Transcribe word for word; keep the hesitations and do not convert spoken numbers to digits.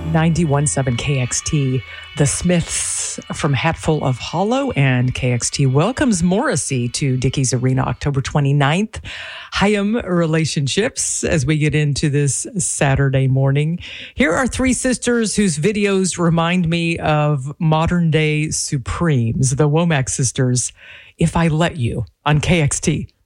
ninety-one point seven K X T, The Smiths from Hatful of Hollow, and K X T welcomes Morrissey to Dickies Arena October twenty-ninth. Hayam relationships as we get into this Saturday morning. Here are three sisters whose videos remind me of modern day Supremes, the Womack sisters, If I Let You, on K X T.